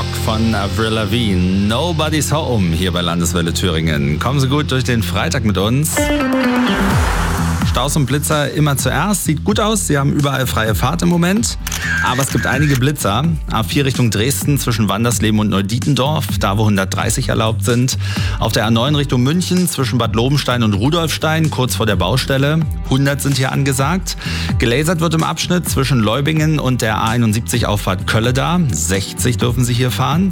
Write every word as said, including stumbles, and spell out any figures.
Rock von Avril Lavigne. Nobody's Home hier bei Landeswelle Thüringen. Kommen Sie gut durch den Freitag mit uns. Staus und Blitzer immer zuerst. Sieht gut aus, Sie haben überall freie Fahrt im Moment. Aber es gibt einige Blitzer. A vier Richtung Dresden zwischen Wandersleben und Neudietendorf, da wo hundertdreißig erlaubt sind. Auf der A neun Richtung München zwischen Bad Lobenstein und Rudolfstein, kurz vor der Baustelle. hundert sind hier angesagt. Gelasert wird im Abschnitt zwischen Leubingen und der A einundsiebzig Auffahrt Kölleda. sechzig dürfen Sie hier fahren.